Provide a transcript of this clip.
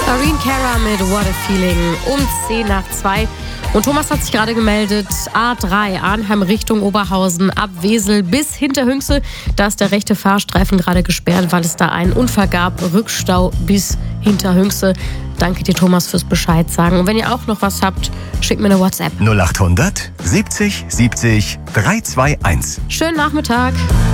Irene Cara mit What a Feeling um 10 nach 2. Und Thomas hat sich gerade gemeldet, A3 Arnheim Richtung Oberhausen, ab Wesel bis Hinterhünxe. Da ist der rechte Fahrstreifen gerade gesperrt, weil es da einen Unfall gab. Rückstau bis Hinterhünxe. Danke dir, Thomas, fürs Bescheid sagen. Und wenn ihr auch noch was habt, schickt mir eine WhatsApp. 0800 70 70 321. Schönen Nachmittag.